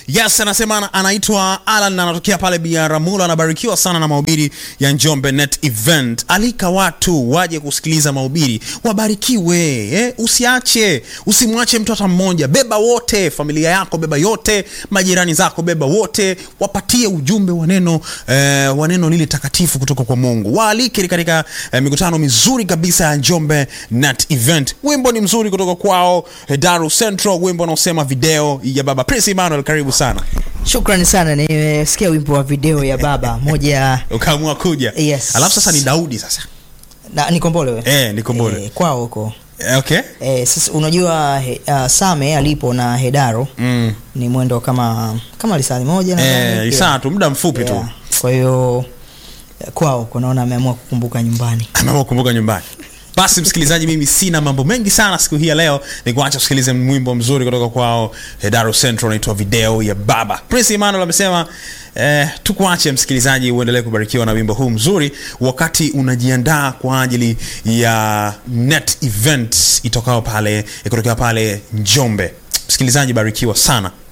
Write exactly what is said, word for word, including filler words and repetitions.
Yes, anasema anaitwa Alan na anatokea pale Biaramula. Anabarikiwa sana na mahubiri ya Njombe Net Event. Alika watu waje kusikiliza mahubiri, wabarikiwe. Eh, usiache, usimwache mtu hata mmoja. Beba wote, familia yako beba yote, majirani zako beba wote, wapatie ujumbe wa neno eh, wa neno lile takatifu kutoka kwa Mungu. Waalike katika eh, mikutano mizuri kabisa ya Njombe Net Event. Wimbo ni mzuri kutoka kwao Hedaru Central, wimbo unaosema video ya Baba. Prince Emmanuel, karibu sana. Shukrani sana, nimesikia wimbo wa video ya Baba moja ukaamua kuja. Yes. Alafu sasa ni Daudi sasa. Na Nikombole wewe. Eh, Nikombole. Eh, kwao huko. Eh, okay. Eh, sasa unajua he, uh, Same alipo na Hedaro Mm. ni mwendo kama kama lisali moja na Eh, isaa tu muda mfupi yeah. tu. Kwa hiyo kwao kunaona ameamua kukumbuka nyumbani. Ameamua kukumbuka nyumbani. Basi msikilizaji, mimi sina mambo mengi sana siku hii ya leo. Nikuacha usikilize wimbo mzuri kutoka kwao Hedaru Central unaitwa video ya Baba. Prince Emmanuel amesema eh, tukuache msikilizaji uendelee kubarikiwa na wimbo huu mzuri wakati unajiandaa kwa ajili ya Net Event itokao pale, ikitokea pale Njombe. Msikilizaji, barikiwa sana.